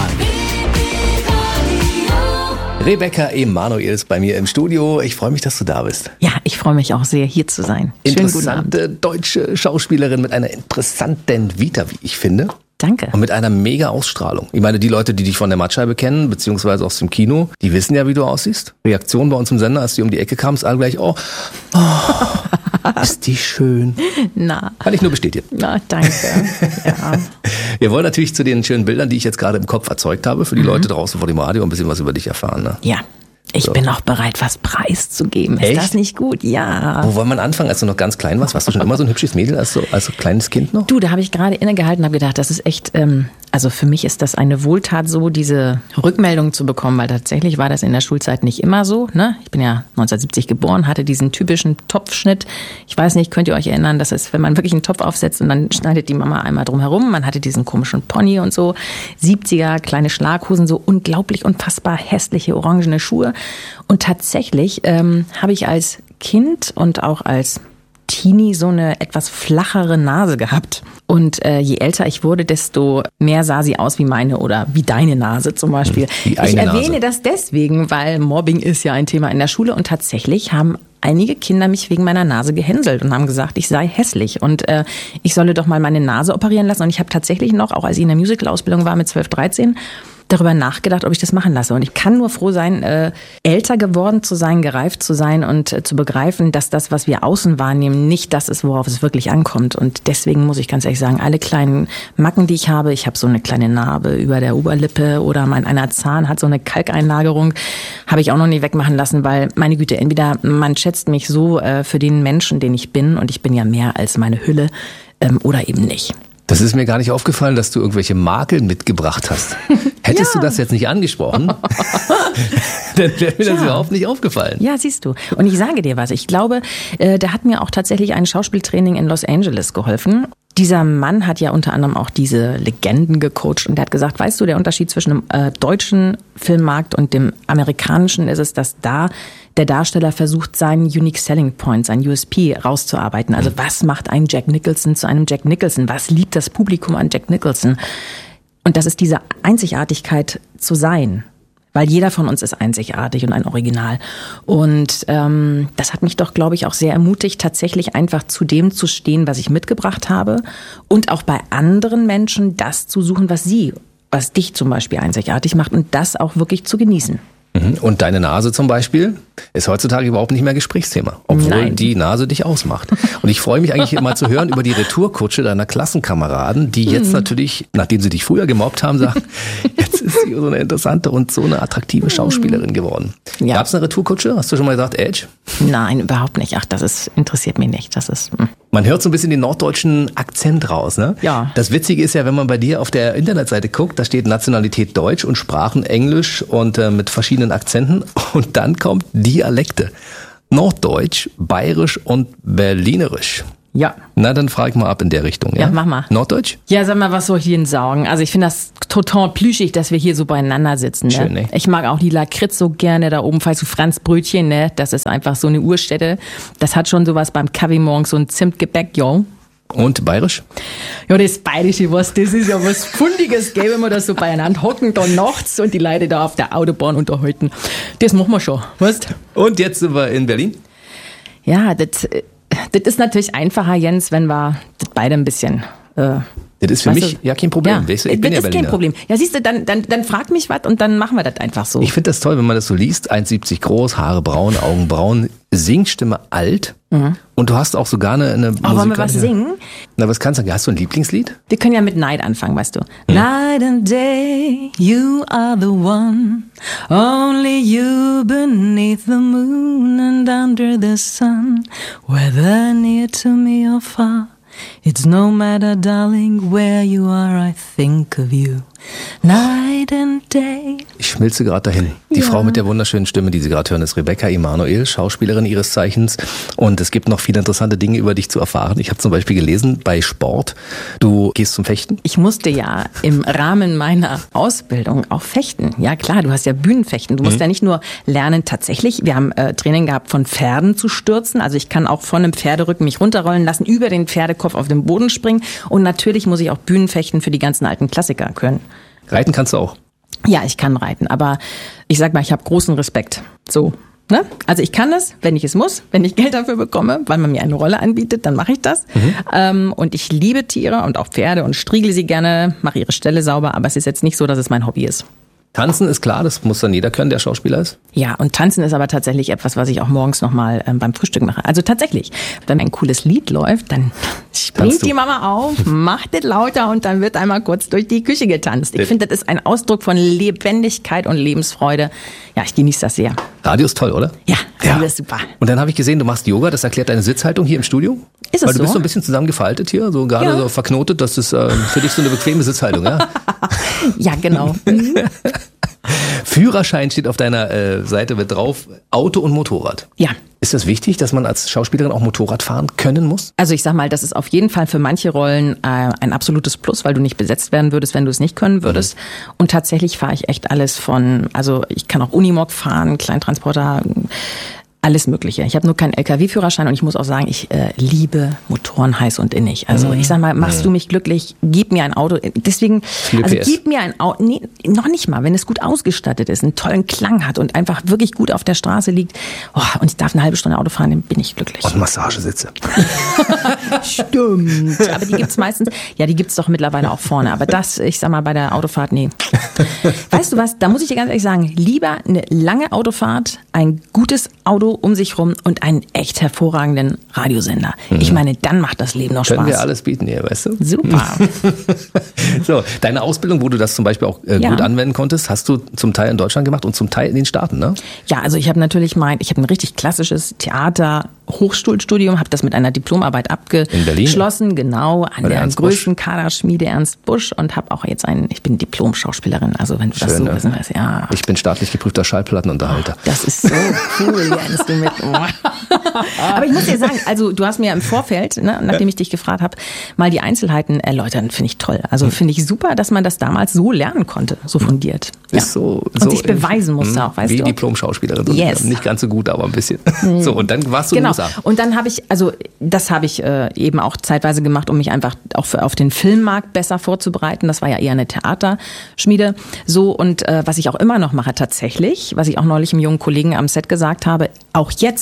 Rebecca Emanuel ist bei mir im Studio. Ich freue mich, dass du da bist. Ja, ich freue mich auch sehr, hier zu sein. Schönen guten Abend. Interessante deutsche Schauspielerin mit einer interessanten Vita, wie ich finde. Danke. Und mit einer mega Ausstrahlung. Ich meine, die Leute, die dich von der Mattscheibe kennen, beziehungsweise aus dem Kino, die wissen ja, wie du aussiehst. Reaktion bei uns im Sender, als du um die Ecke kamst, alle gleich, oh, ist die schön. Na. Kann ich nur bestätigen. Na, danke. Ja. Wir wollen natürlich zu den schönen Bildern, die ich jetzt gerade im Kopf erzeugt habe, für die Leute draußen vor dem Radio ein bisschen was über dich erfahren. Ne? Ja. Ich bin auch bereit, was preiszugeben. Ist Echt? das nicht gut? Ja. Wo wollen wir anfangen, als du noch ganz klein warst? Warst du schon immer so ein hübsches Mädel als so kleines Kind noch? Du, da habe ich gerade innegehalten und habe gedacht, das ist echt, also für mich ist das eine Wohltat, so diese Rückmeldung zu bekommen, weil tatsächlich war das in der Schulzeit nicht immer so. Ne? Ich bin ja 1970 geboren, hatte diesen typischen Topfschnitt. Ich weiß nicht, könnt ihr euch erinnern, das ist, wenn man wirklich einen Topf aufsetzt und dann schneidet die Mama einmal drum herum. Man hatte diesen komischen Pony und so. 70er, kleine Schlaghosen, so unglaublich unfassbar hässliche orangene Schuhe. Und tatsächlich habe ich als Kind und auch als Teenie so eine etwas flachere Nase gehabt. Und je älter ich wurde, desto mehr sah sie aus wie meine oder wie deine Nase zum Beispiel. Ich erwähne das deswegen, weil Mobbing ist ja ein Thema in der Schule. Und tatsächlich haben einige Kinder mich wegen meiner Nase gehänselt und haben gesagt, ich sei hässlich und ich solle doch mal meine Nase operieren lassen. Und ich habe tatsächlich noch, auch als ich in der Musical-Ausbildung war mit 12, 13, darüber nachgedacht, ob ich das machen lasse. Und ich kann nur froh sein, älter geworden zu sein, gereift zu sein und zu begreifen, dass das, was wir außen wahrnehmen, nicht das ist, worauf es wirklich ankommt. Und deswegen muss ich ganz ehrlich sagen, alle kleinen Macken, die ich habe so eine kleine Narbe über der Oberlippe oder mein einer Zahn hat so eine Kalkeinlagerung, habe ich auch noch nie wegmachen lassen, weil, meine Güte, entweder man schätzt mich so für den Menschen, den ich bin, und ich bin ja mehr als meine Hülle, oder eben nicht. Das ist mir gar nicht aufgefallen, dass du irgendwelche Makel mitgebracht hast. Hättest du das jetzt nicht angesprochen, dann wäre mir das überhaupt nicht aufgefallen. Ja, siehst du. Und ich sage dir was, ich glaube, da hat mir auch tatsächlich ein Schauspieltraining in Los Angeles geholfen. Dieser Mann hat ja unter anderem auch diese Legenden gecoacht und der hat gesagt, weißt du, der Unterschied zwischen dem deutschen Filmmarkt und dem amerikanischen ist es, dass da der Darsteller versucht, seinen Unique Selling Point, sein USP rauszuarbeiten. Also was macht einen Jack Nicholson zu einem Jack Nicholson? Was liebt das Publikum an Jack Nicholson? Und das ist diese Einzigartigkeit zu sein. Weil jeder von uns ist einzigartig und ein Original. Und das hat mich doch, glaube ich, auch sehr ermutigt, tatsächlich einfach zu dem zu stehen, was ich mitgebracht habe. Und auch bei anderen Menschen das zu suchen, was dich zum Beispiel einzigartig macht und das auch wirklich zu genießen. Und deine Nase zum Beispiel ist heutzutage überhaupt nicht mehr Gesprächsthema, obwohl die Nase dich ausmacht. Und ich freue mich eigentlich immer zu hören über die Retourkutsche deiner Klassenkameraden, die jetzt natürlich, nachdem sie dich früher gemobbt haben, sagen, jetzt ist sie so eine interessante und so eine attraktive Schauspielerin geworden. Ja. Gab es eine Retourkutsche? Hast du schon mal gesagt, Edge? Nein, überhaupt nicht. Ach, interessiert mich nicht. Das ist... Man hört so ein bisschen den norddeutschen Akzent raus, ne? Ja. Das Witzige ist ja, wenn man bei dir auf der Internetseite guckt, da steht Nationalität Deutsch und Sprachen Englisch und mit verschiedenen Akzenten und dann kommt Dialekte. Norddeutsch, Bayerisch und Berlinerisch. Ja. Na, dann frage ich mal ab in der Richtung. Ja, mach mal. Norddeutsch? Ja, sag mal, was soll ich denn sagen? Also ich finde das total plüschig, dass wir hier so beieinander sitzen. Ne? Schön, ne? Ich mag auch die Lakritz so gerne da oben, falls du Franz Brötchen, ne? Das ist einfach so eine Urstätte. Das hat schon sowas beim Kaffee morgens, so ein Zimtgebäck, jo. Und Bayerisch? Ja, das Bayerische, das ist ja was Fundiges, gell, wenn wir da so beieinander hocken, da nachts und die Leute da auf der Autobahn unterhalten. Das machen wir schon, weißt? Und jetzt sind wir in Berlin? Ja, das ist natürlich einfacher, Jens, wenn wir das beide ein bisschen... Das ist für mich ja kein Problem. Ja, weißt du, ich bin das ja ist kein Problem. Ja, siehst du, dann frag mich was und dann machen wir das einfach so. Ich finde das toll, wenn man das so liest. 1,70 groß, Haare braun, Augen braun, Singstimme alt. Und du hast auch sogar eine Musik. Wollen wir was singen? Na, was kannst du? Hast du ein Lieblingslied? Wir können ja mit Night anfangen, weißt du. Night and day, you are the one. Only you beneath the moon and under the sun. Whether near to me or far. It's no matter, darling, where you are, I think of you. Night and day. Ich schmilze gerade dahin. Die Frau mit der wunderschönen Stimme, die Sie gerade hören, ist Rebecca Emanuel, Schauspielerin ihres Zeichens. Und es gibt noch viele interessante Dinge über dich zu erfahren. Ich habe zum Beispiel gelesen, bei Sport, du gehst zum Fechten. Ich musste ja im Rahmen meiner Ausbildung auch fechten. Ja klar, du hast ja Bühnenfechten. Du musst ja nicht nur lernen, tatsächlich, wir haben Training gehabt, von Pferden zu stürzen. Also ich kann auch von einem Pferderücken mich runterrollen lassen, über den Pferdekopf auf den Boden springen. Und natürlich muss ich auch Bühnenfechten für die ganzen alten Klassiker können. Reiten kannst du auch? Ja, ich kann reiten, aber ich sag mal, ich habe großen Respekt. So, ne? Also ich kann das, wenn ich es muss, wenn ich Geld dafür bekomme, weil man mir eine Rolle anbietet, dann mache ich das. Und ich liebe Tiere und auch Pferde und striegle sie gerne, mache ihre Ställe sauber, aber es ist jetzt nicht so, dass es mein Hobby ist. Tanzen ist klar, das muss dann jeder können, der Schauspieler ist. Ja, und Tanzen ist aber tatsächlich etwas, was ich auch morgens nochmal beim Frühstück mache. Also tatsächlich, wenn ein cooles Lied läuft, dann springt die Mama auf, macht es lauter und dann wird einmal kurz durch die Küche getanzt. Ich finde, das ist ein Ausdruck von Lebendigkeit und Lebensfreude. Ja, ich genieße das sehr. Radio ist toll, oder? Ja, Radio ist super. Und dann habe ich gesehen, du machst Yoga, das erklärt deine Sitzhaltung hier im Studio. Ist es Weil du so? bist so ein bisschen zusammengefaltet hier, so gerade so verknotet, das ist für dich so eine bequeme Sitzhaltung, ja? Ja, genau. Führerschein steht auf deiner Seite mit drauf, Auto und Motorrad. Ja. Ist das wichtig, dass man als Schauspielerin auch Motorrad fahren können muss? Also ich sag mal, das ist auf jeden Fall für manche Rollen ein absolutes Plus, weil du nicht besetzt werden würdest, wenn du es nicht können würdest. Und tatsächlich fahre ich echt alles also ich kann auch Unimog fahren, Kleintransporter, alles Mögliche. Ich habe nur keinen LKW-Führerschein und ich muss auch sagen, ich liebe Motoren heiß und innig. Also ich sag mal, machst du mich glücklich, gib mir ein Auto. Deswegen, also gib mir ein Auto, nee, noch nicht mal, wenn es gut ausgestattet ist, einen tollen Klang hat und einfach wirklich gut auf der Straße liegt. Oh, und ich darf eine halbe Stunde Auto fahren, dann bin ich glücklich. Und Massagesitze. Stimmt. Aber die gibt's meistens, ja, die gibt's doch mittlerweile auch vorne. Aber das, ich sag mal, bei der Autofahrt, nee. Weißt du was, da muss ich dir ganz ehrlich sagen, lieber eine lange Autofahrt, ein gutes Auto um sich rum und einen echt hervorragenden Radiosender. Ich meine, dann macht das Leben noch Spaß. Können wir alles bieten hier, weißt du? Super. So, deine Ausbildung, wo du das zum Beispiel auch gut anwenden konntest, hast du zum Teil in Deutschland gemacht und zum Teil in den Staaten, ne? Ja, also ich habe natürlich ich habe ein richtig klassisches Theater-Hochschulstudium, habe das mit einer Diplomarbeit abgeschlossen, genau, an der größten Kaderschmiede Ernst Busch und habe auch jetzt ich bin Diplom-Schauspielerin, also wenn du das so wissen willst, ja. Ich bin staatlich geprüfter Schallplattenunterhalter. Das ist so cool, Jens, du mit. Aber ich muss dir sagen, also du hast mir im Vorfeld, ne, nachdem ich dich gefragt habe, mal die Einzelheiten erläutern, finde ich toll. Also finde ich super, dass man das damals so lernen konnte, so fundiert. Ist so und sich beweisen musste auch, weißt du? Wie Diplom-Schauspielerin. Yes. Nicht ganz so gut, aber ein bisschen. So, und dann warst du in den USA. Und dann habe ich, das habe ich eben auch zeitweise gemacht, um mich einfach auch auf den Filmmarkt besser vorzubereiten. Das war ja eher eine Theaterschmiede. So, und was ich auch immer noch mache tatsächlich, was ich auch neulich einem jungen Kollegen am Set gesagt habe, auch jetzt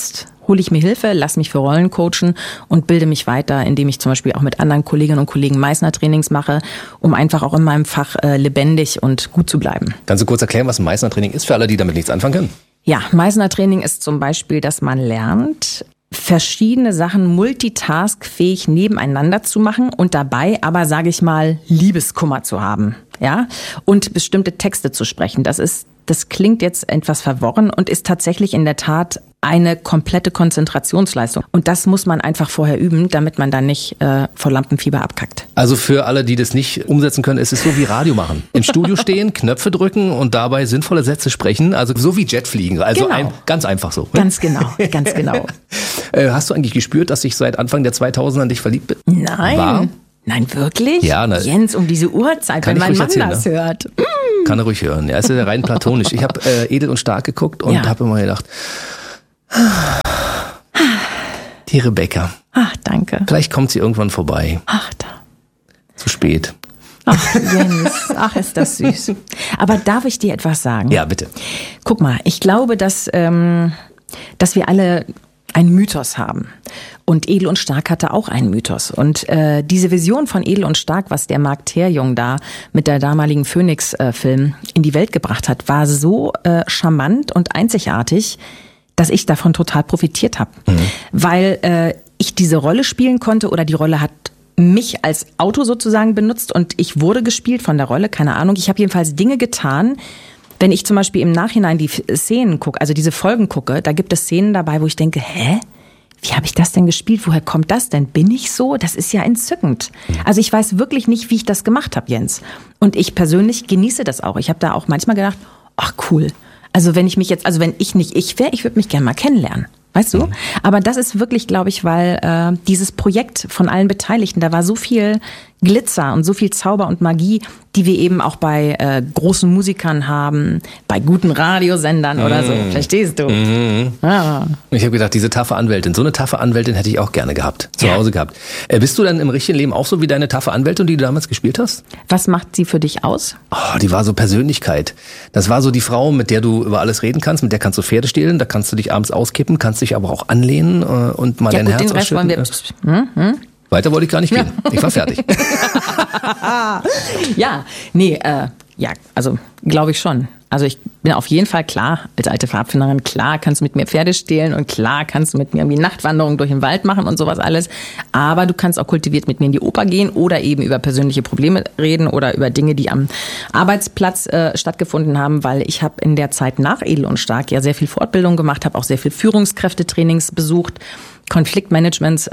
hole ich mir Hilfe, lass mich für Rollen coachen und bilde mich weiter, indem ich zum Beispiel auch mit anderen Kolleginnen und Kollegen Meißner-Trainings mache, um einfach auch in meinem Fach lebendig und gut zu bleiben. Kannst du kurz erklären, was ein Meißner-Training ist für alle, die damit nichts anfangen können? Ja, Meißner-Training ist zum Beispiel, dass man lernt, verschiedene Sachen multitaskfähig nebeneinander zu machen und dabei aber, sage ich mal, Liebeskummer zu haben, ja, und bestimmte Texte zu sprechen. Das klingt jetzt etwas verworren und ist tatsächlich in der Tat eine komplette Konzentrationsleistung. Und das muss man einfach vorher üben, damit man dann nicht vor Lampenfieber abkackt. Also für alle, die das nicht umsetzen können, ist es so wie Radio machen. Im Studio stehen, Knöpfe drücken und dabei sinnvolle Sätze sprechen. Also so wie Jetfliegen. Also genau. Ganz einfach so. Ganz genau, ganz genau. Hast du eigentlich gespürt, dass ich seit Anfang der 2000er an dich verliebt bin? Nein. War? Nein, wirklich? Ja, Jens, um diese Uhrzeit, wenn mein Mann das hört. Kann er ruhig hören. Ja, ist ja rein platonisch. Ich habe Edel und Stark geguckt und habe immer gedacht, die Rebecca. Ach, danke. Vielleicht kommt sie irgendwann vorbei. Ach, da. Zu spät. Ach, Jens, ach, ist das süß. Aber darf ich dir etwas sagen? Ja, bitte. Guck mal, ich glaube, dass wir alle einen Mythos haben. Und Edel und Stark hatte auch einen Mythos. Und diese Vision von Edel und Stark, was der Marc Terjung da mit der damaligen Phoenix-Film in die Welt gebracht hat, war so charmant und einzigartig, dass ich davon total profitiert habe. Weil ich diese Rolle spielen konnte oder die Rolle hat mich als Auto sozusagen benutzt und ich wurde gespielt von der Rolle, keine Ahnung. Ich habe jedenfalls Dinge getan. Wenn ich zum Beispiel im Nachhinein die Szenen gucke, also diese Folgen gucke, da gibt es Szenen dabei, wo ich denke, wie habe ich das denn gespielt? Woher kommt das denn? Bin ich so? Das ist ja entzückend. Also ich weiß wirklich nicht, wie ich das gemacht habe, Jens. Und ich persönlich genieße das auch. Ich habe da auch manchmal gedacht, ach cool. Also wenn ich nicht ich wäre, ich würde mich gerne mal kennenlernen. Weißt du? Aber das ist wirklich, glaube ich, weil dieses Projekt von allen Beteiligten, da war so viel Glitzer und so viel Zauber und Magie, die wir eben auch bei großen Musikern haben, bei guten Radiosendern oder so. Verstehst du? Ja. Ich habe gedacht, diese taffe Anwältin, so eine taffe Anwältin hätte ich auch gerne gehabt, zu Hause gehabt. Bist du dann im richtigen Leben auch so wie deine taffe Anwältin, die du damals gespielt hast? Was macht sie für dich aus? Oh, die war so Persönlichkeit. Das war so die Frau, mit der du über alles reden kannst, mit der kannst du Pferde stehlen, da kannst du dich abends auskippen, kannst dich aber auch anlehnen und mal dein Herz ausschütten. Den Rest wollen wir Weiter wollte ich gar nicht gehen. Ich war fertig. Also glaube ich schon. Also ich bin auf jeden Fall klar, als alte Pfadfinderin, klar kannst du mit mir Pferde stehlen und klar kannst du mit mir irgendwie Nachtwanderungen durch den Wald machen und sowas alles. Aber du kannst auch kultiviert mit mir in die Oper gehen oder eben über persönliche Probleme reden oder über Dinge, die am Arbeitsplatz stattgefunden haben, weil ich habe in der Zeit nach Edel und Stark ja sehr viel Fortbildung gemacht, habe auch sehr viel Führungskräftetrainings besucht, Konfliktmanagements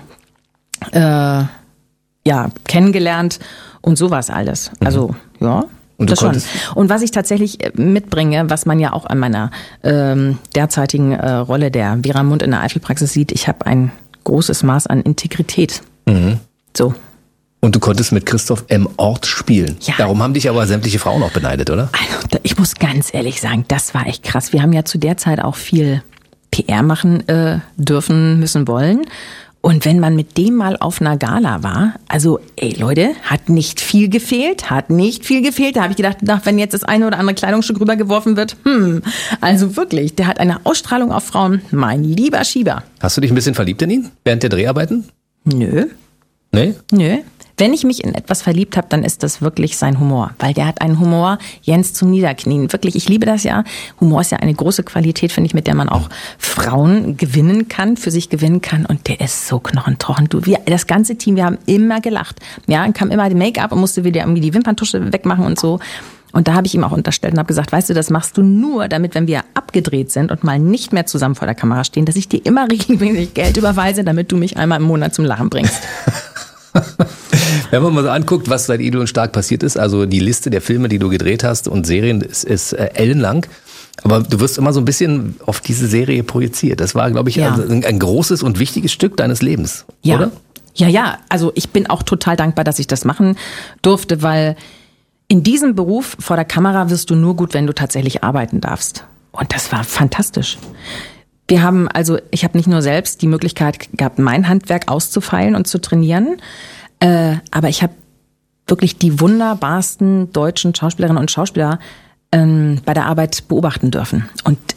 kennengelernt und sowas alles. Also, ja. Und das schon. Und was ich tatsächlich mitbringe, was man ja auch an meiner derzeitigen Rolle der Vera Mund in der Eifelpraxis sieht, ich habe ein großes Maß an Integrität. So. Und du konntest mit Christoph M. Ort spielen. Ja. Darum haben dich aber sämtliche Frauen auch beneidet, oder? Also, ich muss ganz ehrlich sagen, das war echt krass. Wir haben ja zu der Zeit auch viel PR machen dürfen, müssen, wollen. Und wenn man mit dem mal auf einer Gala war, also ey Leute, hat nicht viel gefehlt. Da habe ich gedacht, wenn jetzt das eine oder andere Kleidungsstück rübergeworfen wird, also wirklich, der hat eine Ausstrahlung auf Frauen, mein lieber Schieber. Hast du dich ein bisschen verliebt in ihn während der Dreharbeiten? Nö. Nee? Nö. Wenn ich mich in etwas verliebt habe, dann ist das wirklich sein Humor. Weil der hat einen Humor, Jens, zum Niederknien. Wirklich, ich liebe das ja. Humor ist ja eine große Qualität, finde ich, mit der man auch Frauen gewinnen kann, für sich gewinnen kann. Und der ist so knochentrocken. Das ganze Team, wir haben immer gelacht. Ja, dann kam immer die Make-up und musste wieder irgendwie die Wimperntusche wegmachen und so. Und da habe ich ihm auch unterstellt und habe gesagt, weißt du, das machst du nur, damit, wenn wir abgedreht sind und mal nicht mehr zusammen vor der Kamera stehen, dass ich dir immer regelmäßig Geld überweise, damit du mich einmal im Monat zum Lachen bringst. Wenn man mal so anguckt, was seit Edel und Stark passiert ist, also die Liste der Filme, die du gedreht hast und Serien, ist ellenlang. Aber du wirst immer so ein bisschen auf diese Serie projiziert. Das war, glaube ich, ein großes und wichtiges Stück deines Lebens, oder? Ja. Also ich bin auch total dankbar, dass ich das machen durfte, weil in diesem Beruf vor der Kamera wirst du nur gut, wenn du tatsächlich arbeiten darfst. Und das war fantastisch. Ich habe nicht nur selbst die Möglichkeit gehabt, mein Handwerk auszufeilen und zu trainieren, aber ich habe wirklich die wunderbarsten deutschen Schauspielerinnen und Schauspieler bei der Arbeit beobachten dürfen. Und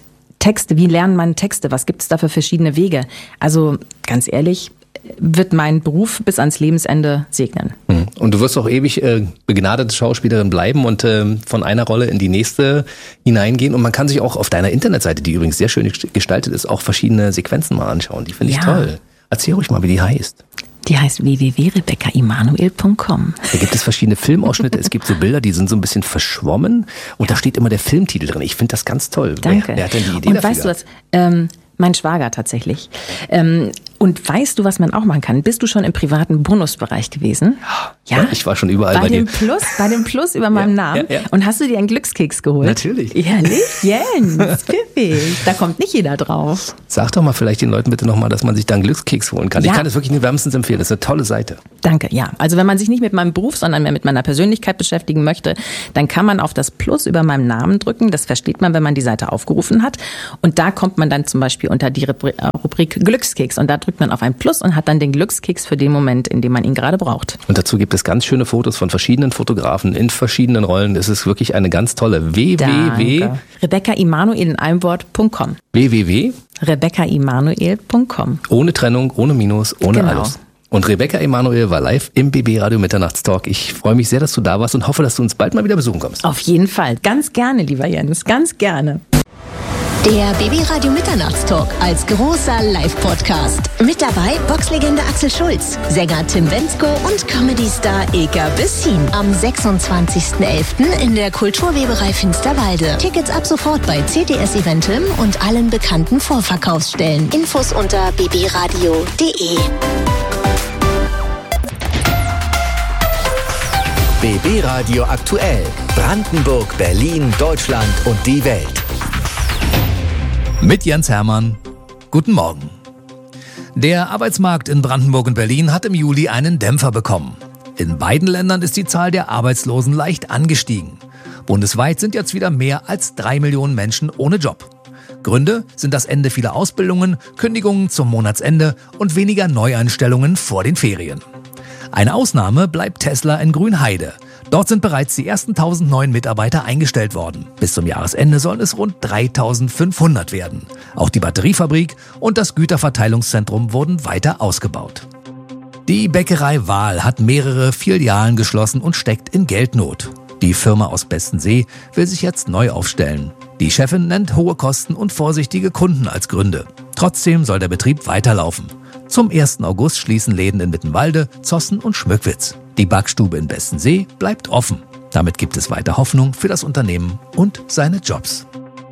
Texte, wie lernen man Texte? Was gibt es da für verschiedene Wege? Also ganz ehrlich, wird mein Beruf bis ans Lebensende segnen. Und du wirst auch ewig begnadete Schauspielerin bleiben und von einer Rolle in die nächste hineingehen. Und man kann sich auch auf deiner Internetseite, die übrigens sehr schön gestaltet ist, auch verschiedene Sequenzen mal anschauen. Die finde ich toll. Erzähl ruhig mal, wie die heißt. Die heißt www.rebeccaimmanuel.com. Da gibt es verschiedene Filmausschnitte. Es gibt so Bilder, die sind so ein bisschen verschwommen. Und da steht immer der Filmtitel drin. Ich finde das ganz toll. Danke. Wer hat denn die Idee und dafür? Weißt du was? Mein Schwager tatsächlich. Und weißt du, was man auch machen kann? Bist du schon im privaten Bonusbereich gewesen? Ja? Ich war schon überall bei dir. Bei dem Plus über meinem Namen. Ja. Und hast du dir einen Glückskeks geholt? Natürlich. Ehrlich? Jens, pfiffig. Da kommt nicht jeder drauf. Sag doch mal vielleicht den Leuten bitte nochmal, dass man sich da einen Glückskeks holen kann. Ja. Ich kann es wirklich nur wärmstens empfehlen. Das ist eine tolle Seite. Danke, ja. Also wenn man sich nicht mit meinem Beruf, sondern mehr mit meiner Persönlichkeit beschäftigen möchte, dann kann man auf das Plus über meinem Namen drücken. Das versteht man, wenn man die Seite aufgerufen hat. Und da kommt man dann zum Beispiel unter die Rubrik Glückskeks. Und da drückt man auf ein Plus und hat dann den Glückskeks für den Moment, in dem man ihn gerade braucht. Und dazu gibt es ganz schöne Fotos von verschiedenen Fotografen in verschiedenen Rollen. Es ist wirklich eine ganz tolle Rebeccaimmanuel in einem Wort.com. Rebeccaimmanuel.com. Ohne Trennung, ohne Minus, ohne alles. Und Rebecca Emanuel war live im BB Radio Mitternachtstalk. Ich freue mich sehr, dass du da warst und hoffe, dass du uns bald mal wieder besuchen kommst. Auf jeden Fall. Ganz gerne, lieber Jens. Ganz gerne. Der BB Radio Mitternachtstalk als großer Live-Podcast. Mit dabei Boxlegende Axel Schulz, Sänger Tim Bendzko und Comedy-Star Ilka Bessin. Am 26.11. in der Kulturweberei Finsterwalde. Tickets ab sofort bei CTS Eventim und allen bekannten Vorverkaufsstellen. Infos unter bbradio.de. BB Radio aktuell. Brandenburg, Berlin, Deutschland und die Welt. Mit Jens Hermann. Guten Morgen. Der Arbeitsmarkt in Brandenburg und Berlin hat im Juli einen Dämpfer bekommen. In beiden Ländern ist die Zahl der Arbeitslosen leicht angestiegen. Bundesweit sind jetzt wieder mehr als 3 Millionen Menschen ohne Job. Gründe sind das Ende vieler Ausbildungen, Kündigungen zum Monatsende und weniger Neueinstellungen vor den Ferien. Eine Ausnahme bleibt Tesla in Grünheide. Dort sind bereits die ersten 1000 neuen Mitarbeiter eingestellt worden. Bis zum Jahresende sollen es rund 3500 werden. Auch die Batteriefabrik und das Güterverteilungszentrum wurden weiter ausgebaut. Die Bäckerei Wahl hat mehrere Filialen geschlossen und steckt in Geldnot. Die Firma aus Bestensee will sich jetzt neu aufstellen. Die Chefin nennt hohe Kosten und vorsichtige Kunden als Gründe. Trotzdem soll der Betrieb weiterlaufen. Zum 1. August schließen Läden in Mittenwalde, Zossen und Schmückwitz. Die Backstube in Bestensee bleibt offen. Damit gibt es weiter Hoffnung für das Unternehmen und seine Jobs.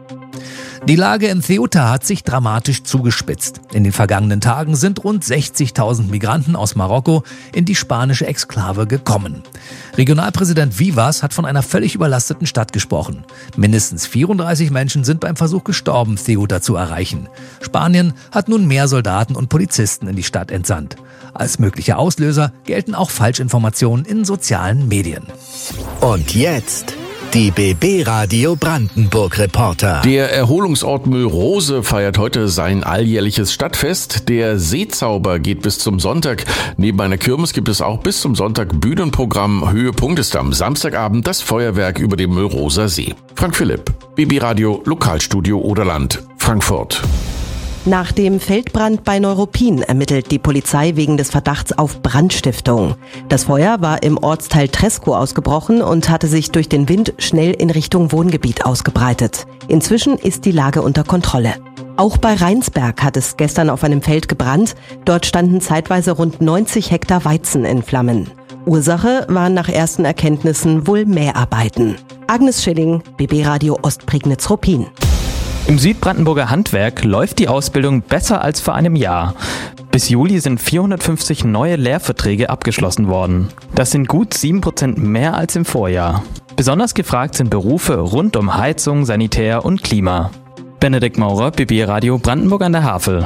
Die Lage in Ceuta hat sich dramatisch zugespitzt. In den vergangenen Tagen sind rund 60.000 Migranten aus Marokko in die spanische Exklave gekommen. Regionalpräsident Vivas hat von einer völlig überlasteten Stadt gesprochen. Mindestens 34 Menschen sind beim Versuch gestorben, Ceuta zu erreichen. Spanien hat nun mehr Soldaten und Polizisten in die Stadt entsandt. Als mögliche Auslöser gelten auch Falschinformationen in sozialen Medien. Und jetzt die BB Radio Brandenburg Reporter. Der Erholungsort Müllrose feiert heute sein alljährliches Stadtfest. Der Seezauber geht bis zum Sonntag. Neben einer Kirmes gibt es auch bis zum Sonntag Bühnenprogramm. Höhepunkt ist am Samstagabend das Feuerwerk über dem Müllroser See. Frank Philipp, BB Radio Lokalstudio Oderland, Frankfurt. Nach dem Feldbrand bei Neuruppin ermittelt die Polizei wegen des Verdachts auf Brandstiftung. Das Feuer war im Ortsteil Treskow ausgebrochen und hatte sich durch den Wind schnell in Richtung Wohngebiet ausgebreitet. Inzwischen ist die Lage unter Kontrolle. Auch bei Rheinsberg hat es gestern auf einem Feld gebrannt. Dort standen zeitweise rund 90 Hektar Weizen in Flammen. Ursache waren nach ersten Erkenntnissen wohl Mäharbeiten. Agnes Schilling, BB Radio Ostprignitz-Ruppin. Im Südbrandenburger Handwerk läuft die Ausbildung besser als vor einem Jahr. Bis Juli sind 450 neue Lehrverträge abgeschlossen worden. Das sind gut 7% mehr als im Vorjahr. Besonders gefragt sind Berufe rund um Heizung, Sanitär und Klima. Benedikt Maurer, BB Radio Brandenburg an der Havel.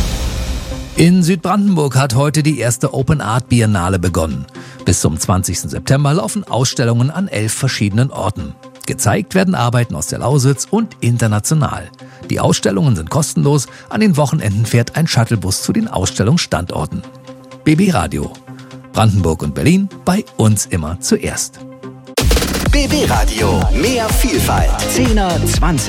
In Südbrandenburg hat heute die erste Open Art Biennale begonnen. Bis zum 20. September laufen Ausstellungen an 11 verschiedenen Orten. Gezeigt werden Arbeiten aus der Lausitz und international. Die Ausstellungen sind kostenlos. An den Wochenenden fährt ein Shuttlebus zu den Ausstellungsstandorten. BB Radio. Brandenburg und Berlin, bei uns immer zuerst. BB Radio. Mehr Vielfalt. 10er, 20